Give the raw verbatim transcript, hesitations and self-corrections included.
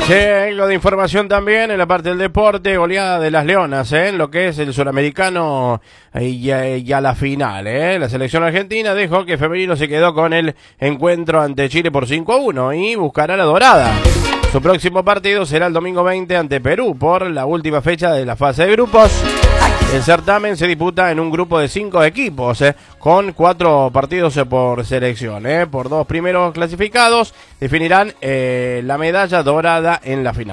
Sí, algo de información también en la parte del deporte, goleada de las Leonas, ¿eh? En lo que es el suramericano y a, y a la final, ¿eh? La selección argentina de hockey femenino se quedó con el encuentro ante Chile por cinco a uno y buscará la dorada. Su próximo partido será el domingo veinte ante Perú por la última fecha de la fase de grupos. El certamen se disputa en un grupo de cinco equipos, eh, con cuatro partidos eh, por selección. Eh, por dos primeros clasificados definirán eh, la medalla dorada en la final.